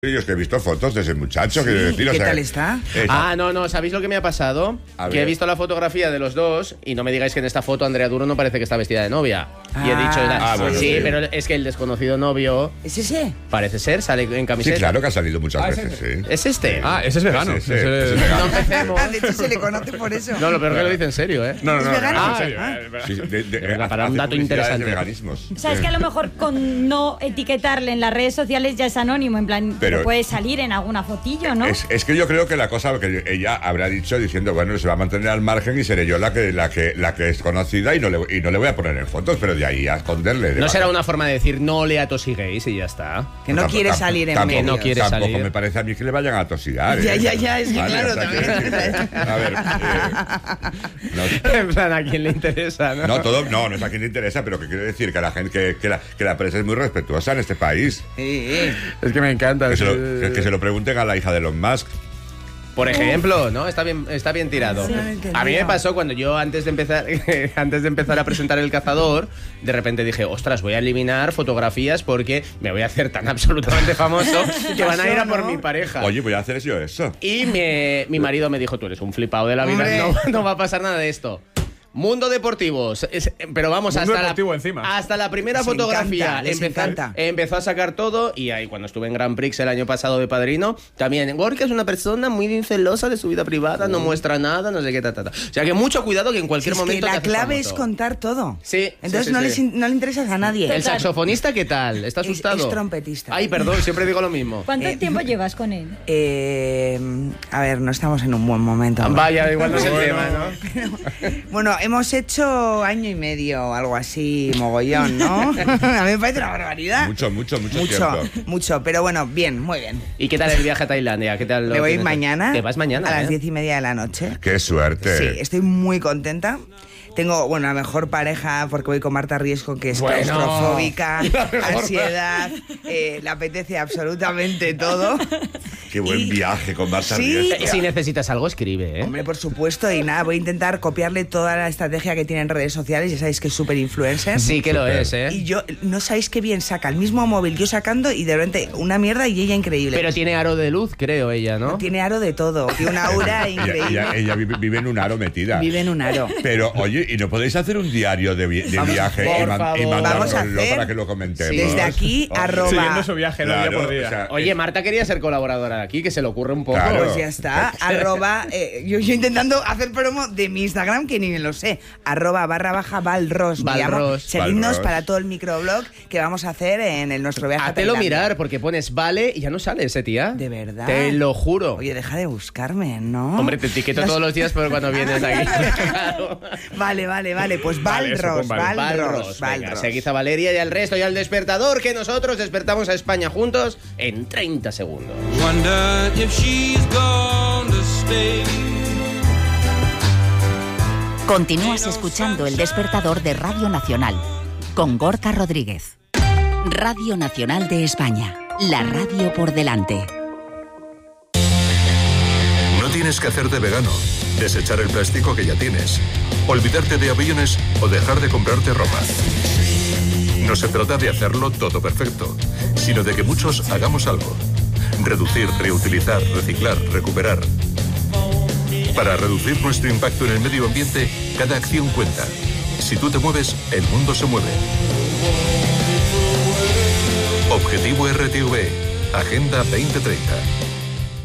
Yo es que he visto fotos de ese muchacho. Sí, ¿qué tal está? No, ¿sabéis lo que me ha pasado? Que he visto la fotografía de los dos y no me digáis que en esta foto Andrea Duro no parece que está vestida de novia. Y he dicho, bueno, sí, pero es que el desconocido novio... ¿Es ese? Parece ser, sale en camiseta. Sí, claro que ha salido muchas veces, sí. ¿Es este? Ese es vegano. Ese es vegano. No empecemos. De hecho, se le conoce por eso. No, lo peor que lo dice en serio, ¿eh? No, ¿Es vegano? en serio. Sí, para un hace dato publicidades interesante. de veganismos. O sea, es que a lo mejor con no etiquetarle en las redes sociales ya es anónimo, en plan, pero puede salir en alguna fotillo, ¿no? Es que yo creo que la cosa que ella habrá dicho diciendo, bueno, se va a mantener al margen y seré yo la que es conocida y no le voy a poner en fotos, pero de ahí a esconderle. No será una forma de decir no le atosiguéis y ya está. Que no quiere salir en medio. no quiere tampoco salir. me parece a mí que le vayan a atosigar. Ya, es que Vale, claro, o sea también. a ver, En plan, ¿a quién le interesa, no? no es a quien le interesa, pero que quiere decir que la gente, que la prensa es muy respetuosa en este país. Sí. Es que me encanta. Que se lo pregunten a la hija de Elon Musk. Por ejemplo, ¿no? Está bien tirado. Sí, no lo he entendido. A mí me pasó cuando yo antes de empezar a presentar El Cazador, de repente dije, ostras, voy a eliminar fotografías porque me voy a hacer tan absolutamente famoso que van a ir a por mi pareja. Oye, voy a hacer yo eso. Y mi marido me dijo, tú eres un flipado de la vida, no va a pasar nada de esto. Mundo deportivo, pero vamos, Mundo deportivo encima. hasta la primera Les fotografía encanta. empezó a sacar todo. Y ahí cuando estuve en Grand Prix el año pasado de padrino, también Gorka es una persona muy celosa de su vida privada, no muestra nada, no sé qué, O sea que mucho cuidado que en cualquier momento Es que te la haces clave famoso. es contar todo. Sí, Entonces sí. no le interesas a nadie. ¿El saxofonista qué tal? ¿Está asustado? Es trompetista. Ay, perdón, siempre digo lo mismo. ¿Cuánto tiempo llevas con él? A ver, no estamos en un buen momento. Vaya, igual no es el tema, ¿no? Bueno, hemos hecho año y medio o algo así, mogollón, ¿no? A mí me parece una barbaridad. Mucho tiempo. Mucho, pero bueno, bien, muy bien. ¿Y qué tal el viaje a Tailandia? ¿Qué tal? Me voy mañana. ¿Te vas mañana? A las 10:30 de la noche. Qué suerte. Sí, estoy muy contenta. Tengo, la mejor pareja porque voy con Marta Riesco, que es claustrofóbica, ansiedad, le apetece absolutamente todo. Qué buen viaje con Marta Sí. Riesco. Si necesitas algo, escribe, ¿eh? Hombre, por supuesto, y nada, voy a intentar copiarle toda la estrategia que tiene en redes sociales, ya sabéis que es súper influencer. Sí que lo es, ¿eh? Y yo, no sabéis qué bien saca el mismo móvil, yo sacando y de repente una mierda y ella increíble. Pero tiene aro de luz, creo, ella, ¿no? Tiene aro de todo, tiene una aura increíble. Ella vive en un aro metida. Vive en un aro. Pero, oye, ¿y no podéis hacer un diario de viaje por y favor. Vamos a mandárnoslo hacer para que lo comentemos? desde aquí, Siguiendo su viaje, ¿no? Día por día. o sea, Oye, Marta quería ser colaboradora de aquí, que se le ocurre un poco. Claro. Pues ya está, yo intentando hacer promo de mi Instagram, que ni me lo sé, @_Balros. Me llamo. Balros. Seguidnos Balros. para todo el microblog que vamos a hacer en nuestro viaje a Hátelo Tailandia. mirar, porque pones vale y ya no sale ese tía. ¿De verdad? Te lo juro. Oye, deja de buscarme, ¿no? Hombre, te etiqueto todos los días, pero cuando vienes aquí. Claro. Vale, pues Vale, eso Balros, con Balros. Balros. Venga, Balros. seguid a Valeria y al resto y al despertador, que nosotros despertamos a España juntos en 30 segundos. Wonder if she's gone to stay. Continúas escuchando El Despertador de Radio Nacional con Gorka Rodríguez. Radio Nacional de España, la radio por delante. No tienes que hacerte vegano, desechar el plástico que ya tienes, olvidarte de aviones o dejar de comprarte ropa. No se trata de hacerlo todo perfecto, sino de que muchos hagamos algo. Reducir, reutilizar, reciclar, recuperar. Para reducir nuestro impacto en el medio ambiente, cada acción cuenta. Si tú te mueves, el mundo se mueve. Objetivo RTV, Agenda 2030.